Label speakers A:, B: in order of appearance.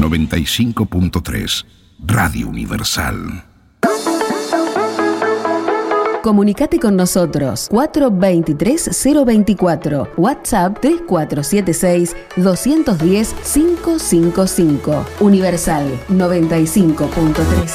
A: 95.3, Radio Universal.
B: Comunicate con nosotros 423-024, WhatsApp 3476-210-555. Universal 95.3.